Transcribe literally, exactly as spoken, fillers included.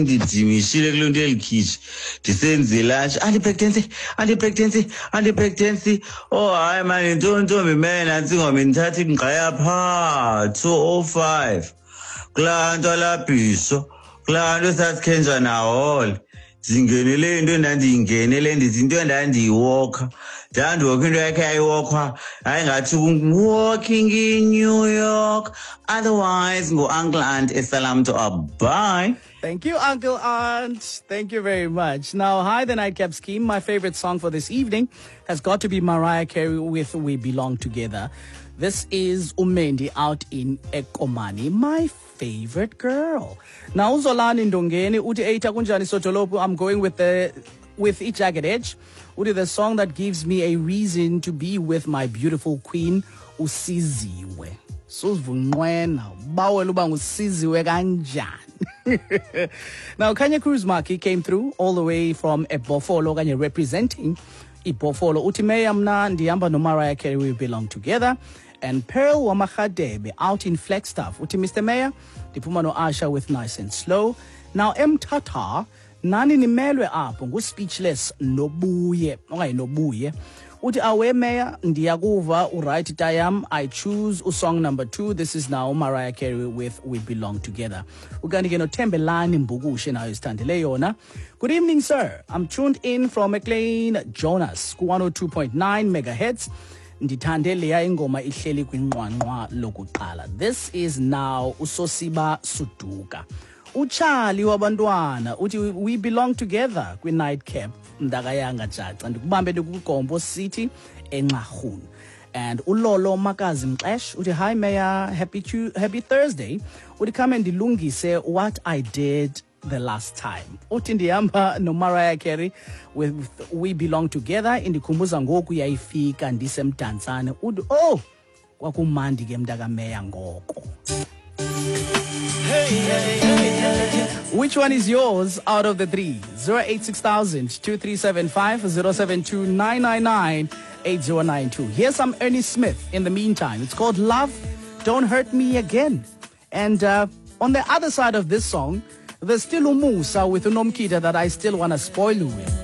ndidimishile kuloo nto elikhitshi ndisenze lunch anti-pregnancy anti-pregnancy anti-pregnancy oh hayi mani ntontombi mene nantsi ingoma ndithatha ingqaya phaa two oh five kulaa nto alabhisho kulaa nto sasikhenja nahole ndingenele into endandiyingenele ndithi into endandiyiwokha ndandiwokha into yakhe yayiwokhwa ayingathi walking in New York otherwise ngu-uncle aunt esalam to abye. Thank you, Uncle Aunt. Thank you very much. Now, hi, the Nightcap Scheme. My favorite song for this evening has got to be Mariah Carey with We Belong Together. This is Umendi out in Ekomani, my favorite girl. Now, Uzolani Ndongeni, uti eita kunjani sotolopu. I'm going with the with each jagged edge. Uti the song that gives me a reason to be with my beautiful queen, Usiziwe. Suzvunqwena, bawela uba ngusiziwe kanjani. Now, Kanye Cruz Maki came through all the way from Ebofolo, Kanye representing Ibofolo. Utimeya mna ndihamba no Mariah Carey, We Belong Together. And Pearl Wamachadebe out in Flagstaff. Uti Mister Mayor, Dipuma no Asha with Nice and Slow. Now, M Tata, nani nimelwe apo, ngu speechless, nobuye, okay, nobuye. Uti awe Mayor, ndiyakuva, uright tayam, I choose song number two. This is now Mariah Carey with We Belong Together. Uganike no tembelani mbugushe na yostandile yona. Good evening, sir. I'm tuned in from McLean Jonas, one oh two point nine megahertz. Ndithande leya ingoma ihleli kwinqwanqwa lokuqala. This is now Usosiba Suduka. Uchali wabantwana uthi We Belong Together kwi Nightcap ndakayanga jaca ndikubambe ndikuGombo City eNxarhuni. And ulolo Makazi Mxesh uthi hi Mayor, happy happy Thursday. Uthi come and ndilungise what I did the last time. Uthi ndihamba no Mariah Carey with We Belong Together indikhumbuza ngoku yayifika ndisemdantsane. Uthi oh kwakumandi ke mntaka Mayor ngoko. Hey, hey, hey, hey. Which one is yours out of the three? zero eight six thousand, two three seven five, zero seven two nine nine nine, eight zero nine two. Here's some Ernie Smith in the meantime. It's called Love, Don't Hurt Me Again. And uh, on the other side of this song, there's still Umusa with Unomkita that I still want to spoil you with.